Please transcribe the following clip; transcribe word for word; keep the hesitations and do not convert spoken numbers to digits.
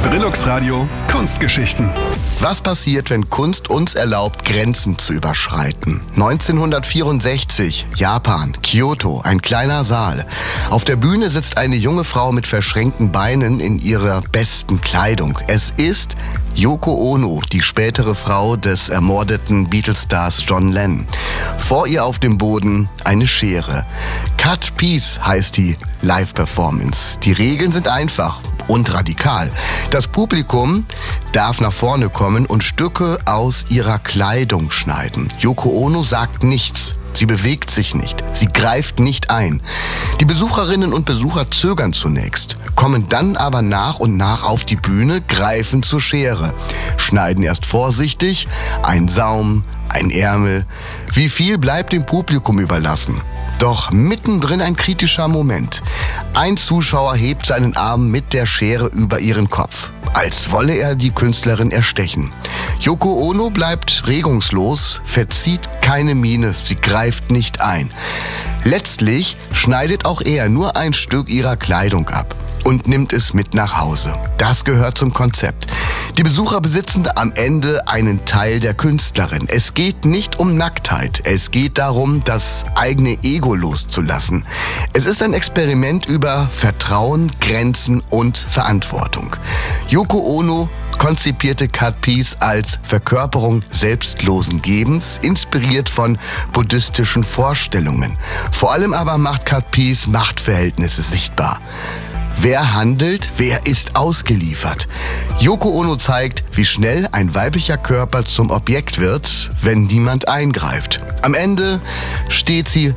Trilux Radio Kunstgeschichten. Was passiert, wenn Kunst uns erlaubt, Grenzen zu überschreiten? neunzehnhundertvierundsechzig, Japan, Kyoto, ein kleiner Saal. Auf der Bühne sitzt eine junge Frau mit verschränkten Beinen in ihrer besten Kleidung. Es ist Yoko Ono, die spätere Frau des ermordeten Beatles-Stars John Lennon. Vor ihr auf dem Boden eine Schere. Cut Piece heißt die Live-Performance. Die Regeln sind einfach und radikal. Das Publikum darf nach vorne kommen und Stücke aus ihrer Kleidung schneiden. Yoko Ono sagt nichts. Sie bewegt sich nicht. Sie greift nicht ein. Die Besucherinnen und Besucher zögern zunächst, kommen dann aber nach und nach auf die Bühne, greifen zur Schere, schneiden erst vorsichtig, ein Saum, ein Ärmel. Wie viel bleibt dem Publikum überlassen? Doch mittendrin ein kritischer Moment. Ein Zuschauer hebt seinen Arm mit der Schere über ihren Kopf, als wolle er die Künstlerin erstechen. Yoko Ono bleibt regungslos, verzieht keine Miene, sie greift nicht ein. Letztlich schneidet auch er nur ein Stück ihrer Kleidung ab und nimmt es mit nach Hause. Das gehört zum Konzept. Die Besucher besitzen am Ende einen Teil der Künstlerin. Es geht nicht um Nacktheit. Es geht darum, das eigene Ego loszulassen. Es ist ein Experiment über Vertrauen, Grenzen und Verantwortung. Yoko Ono konzipierte Cut Piece als Verkörperung selbstlosen Gebens, inspiriert von buddhistischen Vorstellungen. Vor allem aber macht Cut Piece Machtverhältnisse sichtbar. Wer handelt, wer ist ausgeliefert? Yoko Ono zeigt, wie schnell ein weiblicher Körper zum Objekt wird, wenn niemand eingreift. Am Ende steht sie